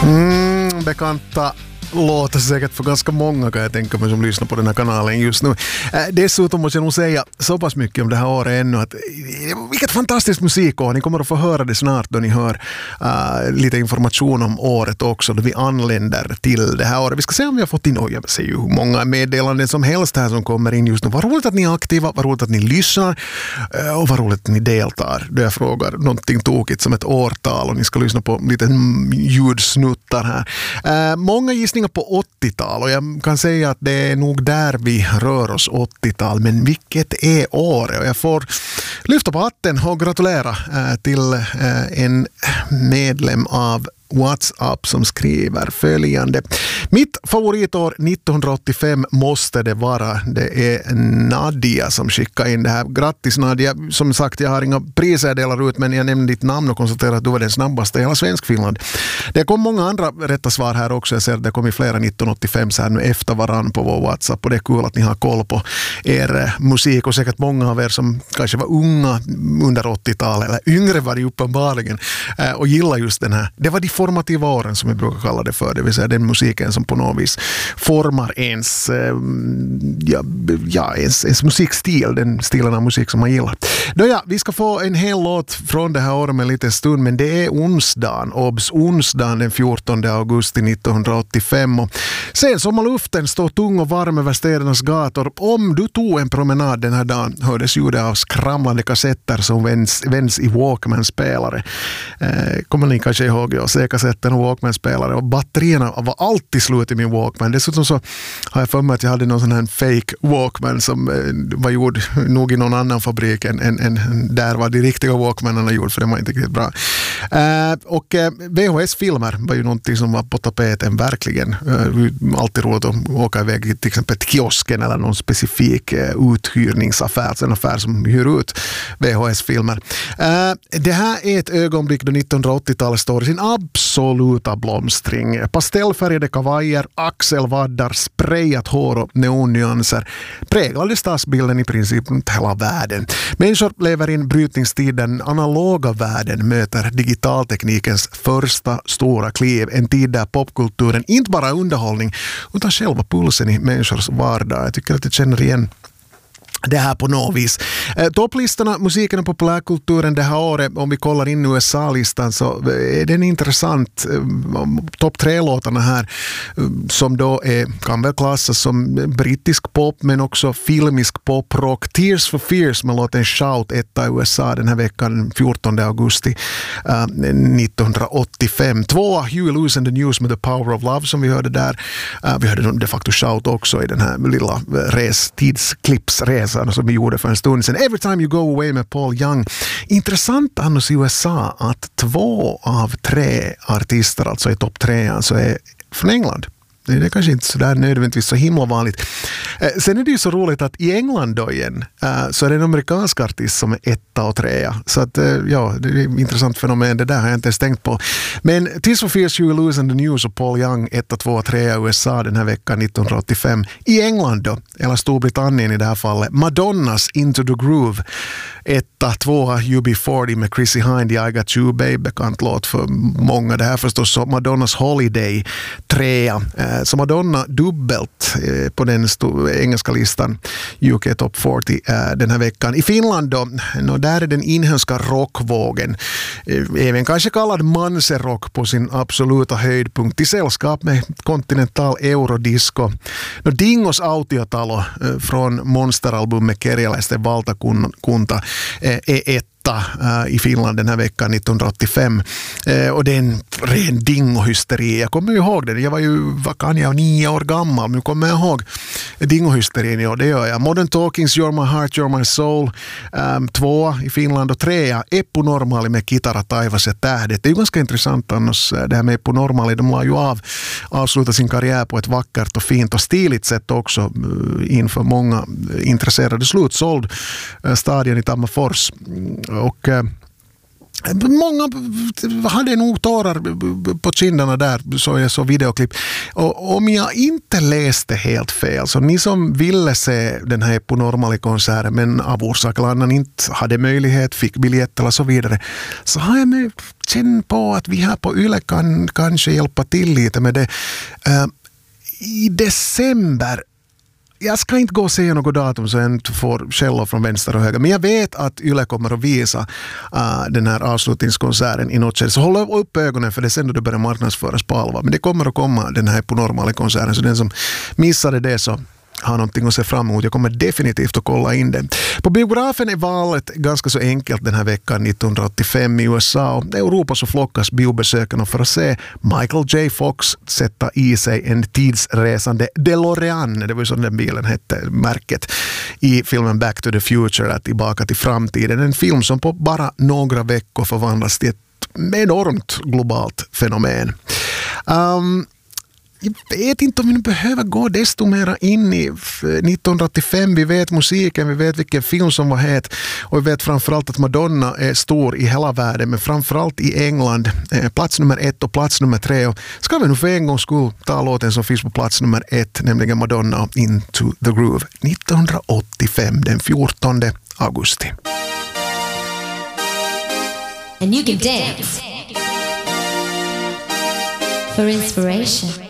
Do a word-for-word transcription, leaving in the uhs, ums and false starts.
Mm, bekanta låter säkert för ganska många, kan jag tänka mig, som lyssnar på den här kanalen just nu. Dessutom måste jag nog säga så pass mycket om det här året ännu att vilket fantastiskt musikår. Ni kommer att få höra det snart då ni hör uh, lite information om året också då vi anländer till det här året. Vi ska se om vi har fått in, och jag ser ju hur många meddelanden som helst här som kommer in just nu. Vad roligt att ni är aktiva, vad roligt att ni lyssnar uh, och vad roligt att ni deltar. Då jag frågar någonting tokigt som ett årtal och ni ska lyssna på lite ljudsnuttar här. Uh, många gissningar på åttiotal, och jag kan säga att det är nog där vi rör oss, åttiotal, men vilket är året? Och jag får lyfta på hatten och gratulera äh, till äh, en medlem av WhatsApp som skriver följande: mitt favoritår nittonhundraåttiofem måste det vara. Det är Nadia som skickar in det här. Grattis Nadia. Som sagt, jag har inga priser jag delar ut, men jag nämnde ditt namn och konstaterar att du var den snabbaste i hela Svenskfinland. Det kom många andra rätta svar här också. Jag ser att det kommer flera nittonhundraåttiofem så här nu efter varann på vår WhatsApp, och det är kul att ni har koll på er musik, och säkert många av er som kanske var unga under åttiotalet eller yngre var det uppenbarligen och gillar just den här. Det var de formativa åren som vi brukar kalla det för, det vill säga den musiken som på något vis formar ens, ja, ja, ens, ens musikstil, den stilen av musik som man gillar. Då ja, vi ska få en hel låt från det här året med lite stund, men det är onsdagen, obs, onsdagen den fjortonde augusti nittonhundraåttiofem, och sen sommarluften står tung och varm över städernas gator. Om du tog en promenad den här dagen hördes ljudet av skramlande kassetter som vänds, vänds i Walkman-spelare. Eh, kommer ni kanske ihåg jag se kassetten och Walkman-spelare, och batterierna var alltid slut i min Walkman. Dessutom så har jag för mig att jag hade någon sån här fake Walkman som eh, var gjord nog i någon annan fabrik än, än, än där var de riktiga Walkmanerna gjord, för det var inte riktigt bra. Eh, och eh, V H S-filmer var ju någonting som var på tapeten verkligen. Eh, alltid roligt att åka iväg till exempel till kiosken eller någon specifik eh, uthyrningsaffär, en affär som hyr ut V H S-filmer. Eh, det här är ett ögonblick då nittonhundraåttiotalet står i sin absoluta blomstring. Pastellfärgade kavajer, axelvaddar, sprayat hår och neonnyanser präglade stadsbilden i princip runt hela världen. Människor lever i en brytningstid. Den analoga världen möter digitalteknikens första stora kliv. En tid där popkulturen inte bara är underhållning utan själva pulsen i människors vardag. Jag tycker att jag känner igen det här på något vis. Eh, topplistorna, musiken och populärkulturen det här året, om vi kollar in U S A-listan så är den intressant. Eh, topp tre-låtarna här eh, som då är, kan väl klassas som brittisk pop men också filmisk poprock. Tears for Fears med låten Shout etta i U S A den här veckan fjortonde augusti eh, nittonhundraåttiofem. Två, Huey Lewis and the News med The Power of Love som vi hörde där. Eh, vi hörde de facto Shout också i den här lilla res, tidsklippsresan som vi gjorde för en stund sedan. Every Time You Go Away med Paul Young. Intressant annars i U S A att två av tre artister, alltså i topp tre, alltså är från England. Det är kanske inte så där nödvändigtvis så himla vanligt. Eh, sen är det ju så roligt att i England då igen eh, så är det en amerikansk artist som är etta och trea. Så att, eh, ja, det är ett intressant fenomen. Det där har jag inte ens tänkt på. Men Tears for Fears, Huey Lewis and the News och Paul Young etta, två och trea i U S A den här veckan nittonhundraåttiofem. I England då, eller Storbritannien i det här fallet, Madonnas Into the Groove. Etta, tvåa U B fyrtio med Chrissy Hynde, I Got You Babe, bekant låt för många. Det här förstås så Madonnas Holiday, trea. Eh, Så Madonna dubbelt eh, på den sto- engelska listan U K Top fyrtio eh, den här veckan. I Finland då, no, där är den inhemska rockvågen, eh, även kanske kallad manserock på sin absoluta höjdpunkt i sällskap med kontinental eurodisco. No, Dingos Autiotalo eh, från monsteralbumet Kerjalaisten valtakunta eh, är ett i Finland den här veckan nittonhundraåttiofem. Eh, och det är en ren dingohysteri. Jag kommer ihåg det. Jag var ju, vad kan jag, nio år gammal. Men kommer jag ihåg dingohysterin? Ja, det gör jag. Modern Talkings, You're My Heart, You're My Soul. Um, två i Finland och trea. Eppu Normaali med Kitara taivas ja tähdet. Det är ju ganska intressant annars. Det här med Eppu Normaali, de la ju av avsluta sin karriär på ett vackert och fint och stiligt sätt också inför många intresserade. Slutsåld stadion i Tammerfors. Och Många hade nog tårar på kinderna där, så jag så videoklipp. Och om jag inte läste helt fel, så ni som ville se den här Eppu Normaali-konserten men av orsak eller annan inte hade möjlighet, fick biljett eller så vidare, så har jag med känt på att vi här på Yle kan kanske hjälpa till lite med det. Uh, I december, jag ska inte gå och säga något datum så jag inte får källor från vänster och höger. Men jag vet att Yle kommer att visa uh, den här avslutningskonserten i något. Så håll upp ögonen för det sen då det börjar marknadsföras på allvar. Men det kommer att komma den här på Normaali-konserten. Så den som missade det så har någonting att se fram emot. Jag kommer definitivt att kolla in det. På biografen är valet ganska så enkelt den här veckan nittonhundraåttiofem i U S A. Och Europa så flockas biobesökarna för att se Michael J. Fox sätta i sig en tidsresande DeLorean. Det var ju så den bilen hette, märket, i filmen Back to the Future, Tillbaka till framtiden. En film som på bara några veckor förvandlas till ett enormt globalt fenomen. Um, Jag vet inte om vi nu behöver gå desto mer in i nittonhundraåttiofem. Vi vet musiken, vi vet vilken film som var het och vi vet framförallt att Madonna är stor i hela världen, men framförallt i England. Plats nummer ett och plats nummer tre. Och ska vi nu för en gång skulle ta låten som finns på plats nummer ett, nämligen Madonna, Into the Groove. nittonhundraåttiofem, den fjortonde augusti. And you can dance for inspiration.